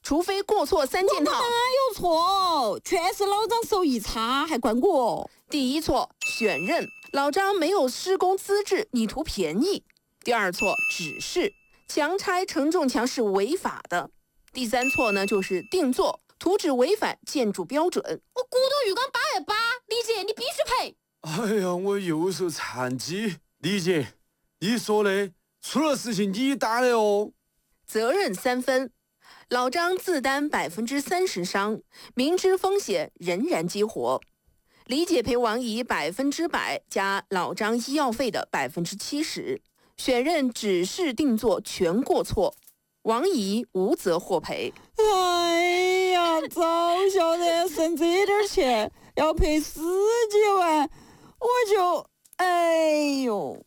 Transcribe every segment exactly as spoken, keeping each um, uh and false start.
除非过错三件套。 哪有错？全是老张手艺差，还怪我。 第一错，选任，老张没有施工资质，你图便宜。第二错，指示，强拆承重墙是违法的。第三错呢，就是定做，图纸违反建筑标准。 我骨头鱼缸扒也扒，李姐你必须赔。 哎呀，我右手残疾，李姐，你说的，出了事情你担的哦。 责任三分，老张自担百分之三十伤，明知风险仍然激活。李姐赔王姨百分之百加老张医药费的百分之七十，选任指示定做全过错，王姨无责获赔。 哎呀，早晓得省这点钱要赔十几万，我就哎呦。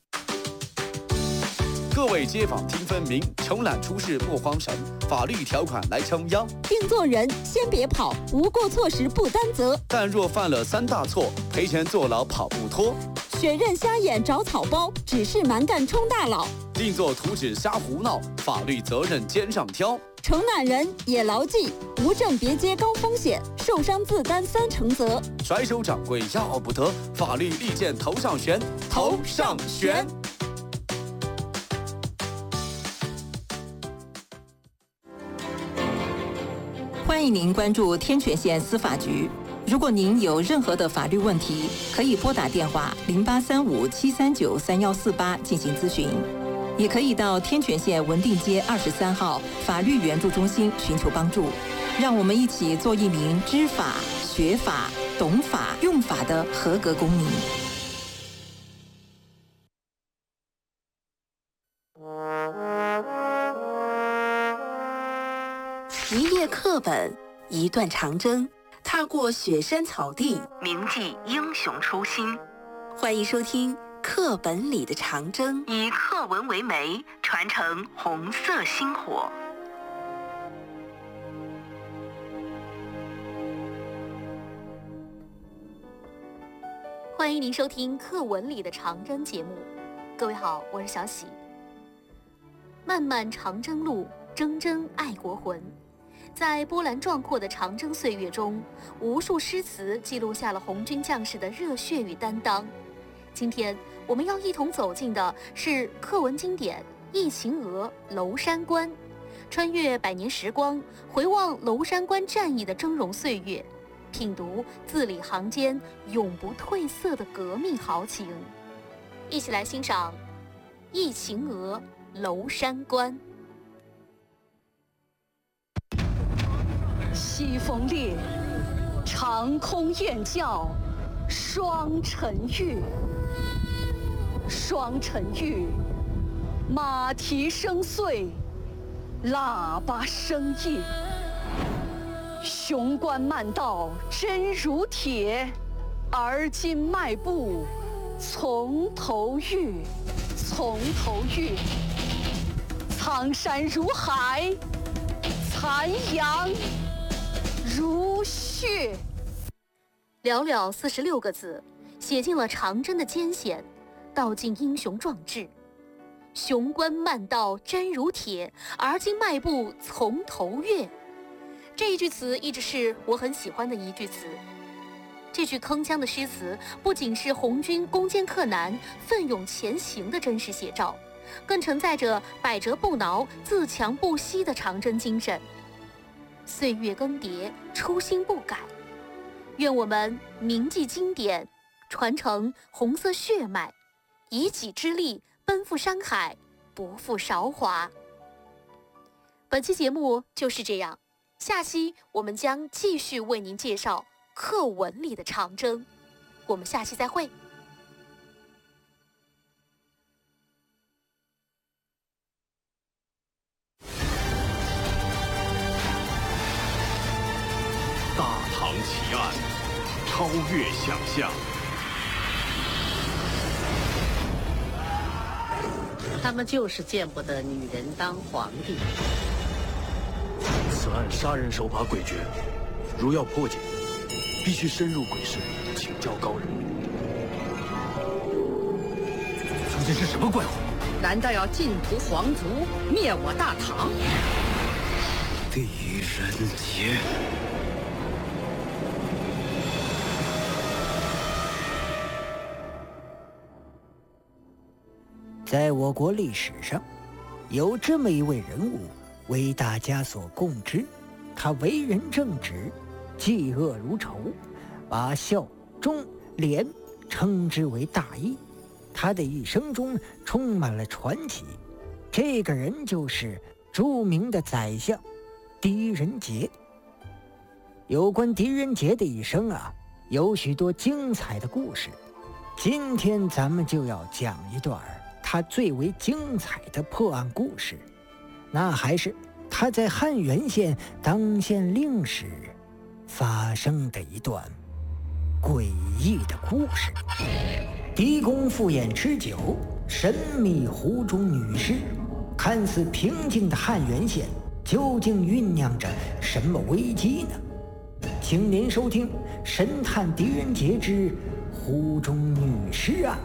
各位街坊听分明，承揽出事莫慌神，法律条款来撑腰。 定做人先别跑，无过错时不担责。 但若犯了三大错，赔钱坐牢跑不脱。 选任瞎眼找草包，指示蛮干充大佬。 定做图纸瞎胡闹，法律责任肩上挑。 承揽人也牢记，无证别接高风险，受伤自担三成责。 甩手掌柜要不得，法律利剑头上悬，头上悬。 欢迎您关注天泉县司法局。如果您有任何的法律问题，可以拨打电话零八三五七三九三幺四八进行咨询，也可以到天泉县文定街二十三号法律援助中心寻求帮助。让我们一起做一名知法、学法、懂法、用法的合格公民。 一页课本，一段长征，踏过雪山草地，铭记英雄初心。欢迎收听《课本里的长征》，以课文为媒，传承红色星火。 欢迎您收听《课文里的长征》节目。各位好，我是小喜。漫漫长征路，铮铮爱国魂。在波澜壮阔的长征岁月中，无数诗词记录下了红军将士的热血与担当。今天我们要一同走进的是课文经典《忆秦娥·娄山关》，穿越百年时光，回望娄山关战役的峥嵘岁月，品读字里行间永不褪色的革命豪情。一起来欣赏《忆秦娥·娄山关》。 西风烈，长空雁叫双城月。双城月，马蹄声碎，喇叭声夜。雄关漫道真如铁，而今迈步从头越，从头越。苍山如海，残阳如血。 寥寥四十六个字，写尽了长征的艰险，道尽英雄壮志。雄关漫道真如铁，而今迈步从头越。这一句词一直是我很喜欢的一句词。这句铿锵的诗词不仅是红军攻坚克难、奋勇前行的真实写照，更承载着百折不挠、自强不息的长征精神。岁月更迭，初心不改。愿我们铭记经典，传承红色血脉，以己之力奔赴山海，不负韶华。本期节目就是这样，下期我们将继续为您介绍课文里的长征。我们下期再会。 大唐奇案，超越想象。 他们就是见不得女人当皇帝。 此案杀人手法诡谲，如要破解，必须深入鬼市，请教高人。 究竟是什么怪物？ 难道要尽屠皇族，灭我大唐？ 地狱人节。 在我国历史上，有这么一位人物为大家所共知，他为人正直，嫉恶如仇，把孝、忠、廉称之为大义。他的一生中充满了传奇。这个人就是著名的宰相狄仁杰。有关狄仁杰的一生啊，有许多精彩的故事。今天咱们就要讲一段他最为精彩的破案故事，那还是他在汉源县当县令时发生的一段诡异的故事。狄公赴宴吃酒，神秘湖中女尸。看似平静的汉源县，究竟酝酿着什么危机呢？请您收听《神探狄仁杰之湖中女尸案》。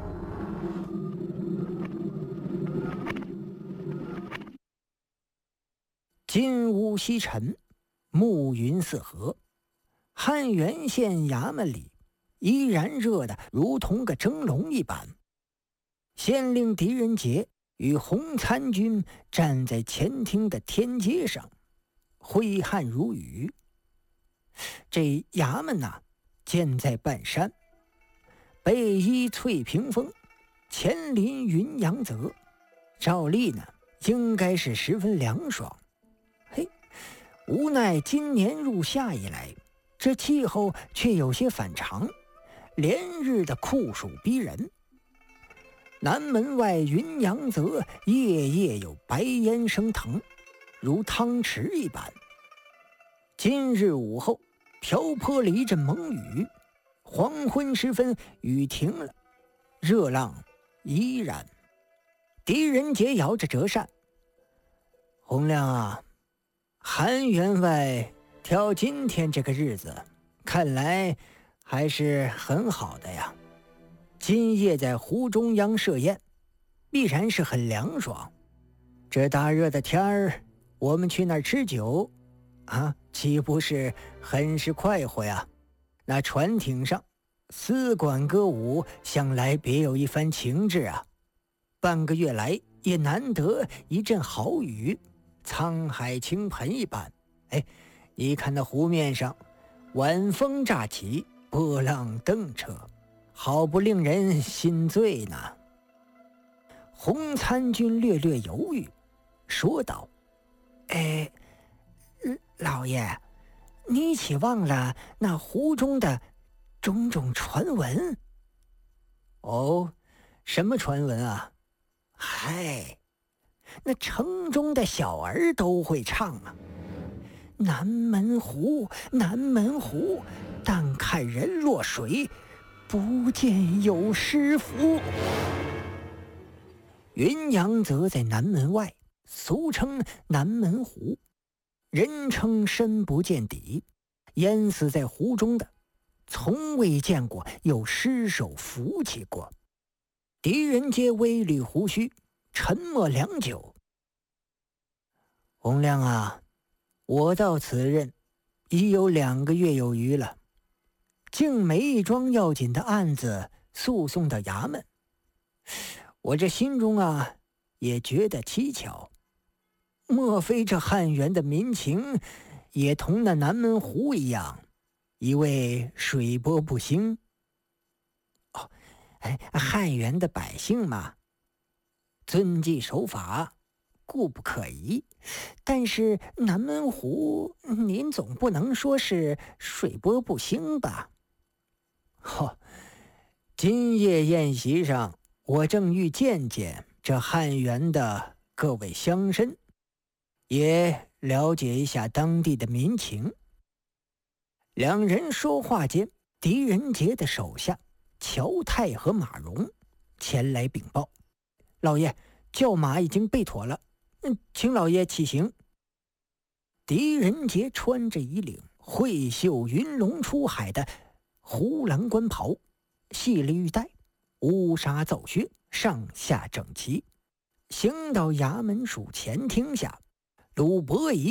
金乌西沉，暮云四合，汉源县衙门里依然热得如同个蒸笼一般。县令狄仁杰与洪参军站在前厅的天阶上，挥汗如雨。这衙门呐、啊，建在半山，背依翠屏峰，前临云阳泽，照例呢应该是十分凉爽。嘿，无奈今年入夏以来，这气候却有些反常，连日的酷暑逼人。南门外云阳泽夜夜有白烟升腾，如汤池一般。今日午后瓢泼了一阵猛雨，黄昏时分雨停了，热浪依然。狄仁杰摇着折扇：“洪亮啊，韩员外挑今天这个日子，看来还是很好的呀。今夜在湖中央设宴，必然是很凉爽。这大热的天儿，我们去那儿吃酒啊，岂不是很是快活呀？那船艇上丝管歌舞，想来别有一番情致啊。半个月来也难得一阵好雨，沧海倾盆一般。哎，你看那湖面上晚风乍起，波浪蹬扯，好不令人心醉呢。”洪参军略略犹豫，说道：“哎，老爷，你岂忘了那湖中的种种传闻？”“哦，什么传闻啊？”“嗨，那城中的小儿都会唱啊。南门湖，南门湖，但看人落水，不见有师傅。”云阳则在南门外，俗称南门湖，人称深不见底。淹死在湖中的，从未见过有尸首浮起过。狄仁杰微捋胡须，沉默良久。“洪亮啊，我到此任已有两个月有余了，竟没一桩要紧的案子诉讼到衙门，我这心中啊也觉得蹊跷。莫非这汉源的民情也同那南门湖一样，一味水波不兴？哦，哎，汉源的百姓嘛，遵纪守法，固不可疑。但是南门湖，您总不能说是水波不兴吧？”“哦，今夜宴席上，我正欲见见这汉源的各位乡绅，也了解一下当地的民情。”两人说话间，狄仁杰的手下乔泰和马荣前来禀报：“老爷，轿马已经备妥了，嗯，请老爷起行。”狄仁杰穿着一领慧袖云龙出海的湖蓝官袍，细了玉带，乌纱皂靴，上下整齐，行到衙门署前厅下，鲁伯仪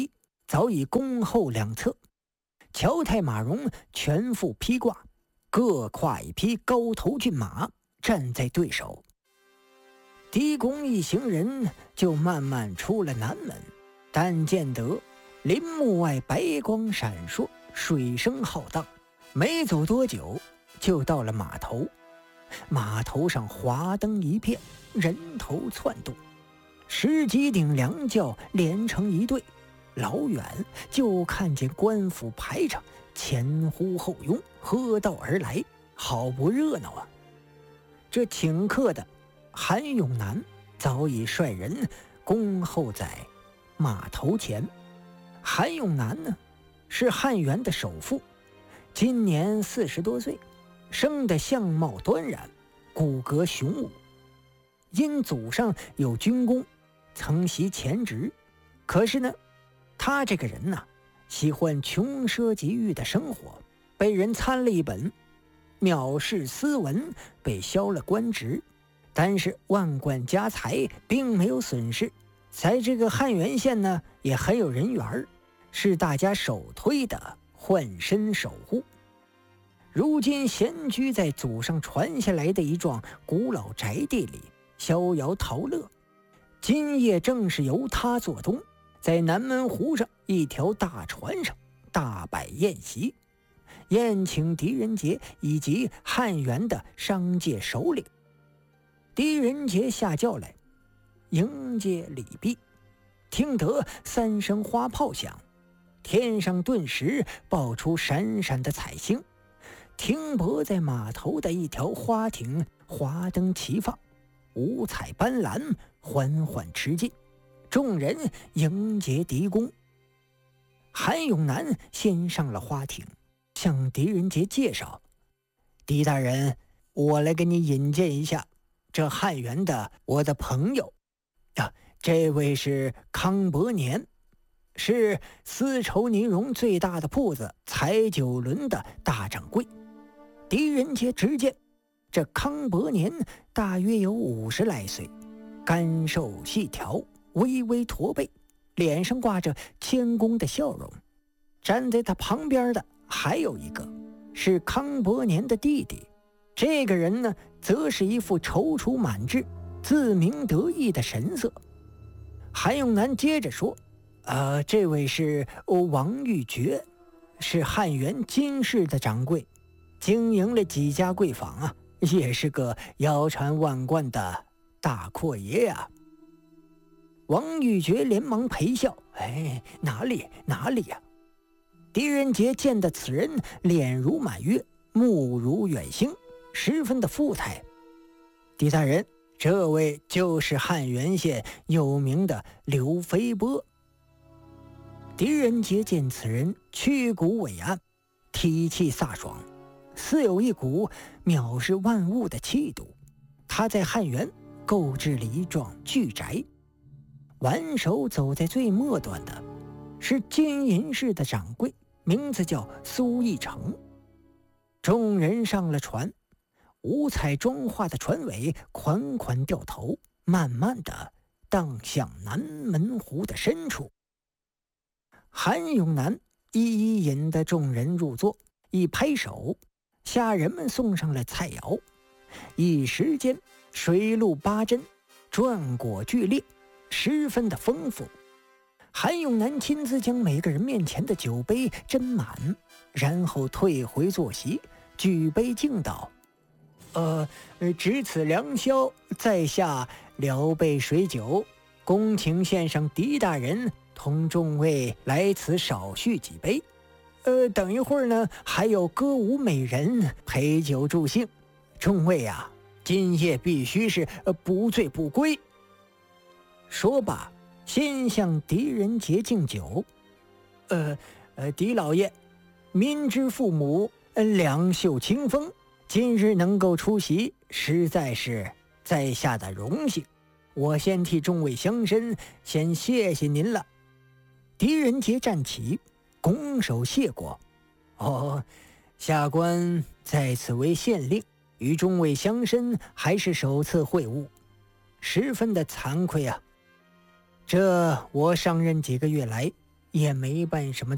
早已恭候两侧，乔太马戎全副披挂，各跨一匹高头骏马，站在对手。狄公一行人就慢慢出了南门，但见得林木外白光闪烁，水声浩荡，没走多久就到了码头。码头上华灯一片，人头窜动，十几顶凉轿连成一队，老远就看见官府排场前呼后拥，喝道而来，好不热闹啊！这请客的韩永南早已率人恭候在码头前。韩永南呢，是汉元的首富，今年四十多岁，生得相貌端然，骨骼雄武。因祖上有军功，曾袭前职，可是呢，他这个人呐、啊，喜欢穷奢极欲的生活，被人参了一本，藐视斯文，被削了官职。但是万贯家财并没有损失，在这个汉源县呢，也很有人缘，是大家首推的换身守护。如今闲居在祖上传下来的一幢古老宅地里，逍遥陶乐。今夜正是由他做东，在南门湖上一条大船上大摆宴席，宴请狄仁杰以及汉源的商界首领。狄仁杰下轿来迎接礼毕，听得三声花炮响，天上顿时爆出闪闪的彩星，停泊在码头的一条花艇华灯齐放，五彩斑斓，缓缓驰进，众人迎接狄公。韩永南先上了花艇，向狄仁杰介绍：狄大人，我来给你引荐一下这汉源的我的朋友啊，这位是康伯年，是丝绸呢绒最大的铺子彩九轮的大掌柜。狄仁杰直见这康伯年大约有五十来岁，干瘦细条，微微驼背，脸上挂着谦恭的笑容。站在他旁边的还有一个是康伯年的弟弟，这个人呢，则是一副踌躇满志、自鸣得意的神色。韩永南接着说：“呃，这位是王玉珏，是汉源金氏的掌柜，经营了几家贵坊啊，也是个腰缠万贯的大阔爷呀、啊。”王玉珏连忙陪笑：“哎，哪里哪里呀、啊！”狄仁杰见得此人脸如满月，目如远星，十分的富态。狄大人，这位就是汉源县有名的刘飞波。狄仁杰见此人屈骨伟岸，体气飒爽，似有一股藐视万物的气度。他在汉源购置了一幢巨宅，挽手走在最末端的是金银市的掌柜，名字叫苏义成。众人上了船，五彩妆化的船尾款款掉头，慢慢的荡向南门湖的深处。韩永南一一引得众人入座，一拍手，下人们送上了菜肴。一时间水陆八珍，馔果俱列，十分的丰富。韩永南亲自将每个人面前的酒杯斟满，然后退回坐席，举杯敬道：“呃，值此良宵，在下聊备水酒，恭请献上狄大人同众位来此少叙几杯。呃，等一会儿呢，还有歌舞美人陪酒助兴。众位啊，今夜必须是不醉不归。”说罢，先向狄仁杰敬酒。呃呃，狄老爷，民之父母，两袖清风，今日能够出席，实在是在下的荣幸。我先替众位乡绅先谢谢您了。狄仁杰站起，拱手谢过。哦，下官在此为县令，与众位乡绅还是首次会晤，十分的惭愧啊。这我上任几个月来， 也没办什么